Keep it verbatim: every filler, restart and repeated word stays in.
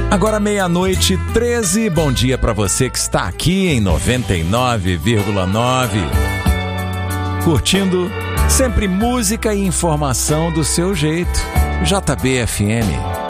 Agora meia-noite, treze. Bom dia para você que está aqui em noventa e nove vírgula nove. Curtindo sempre música e informação do seu jeito. J B F M.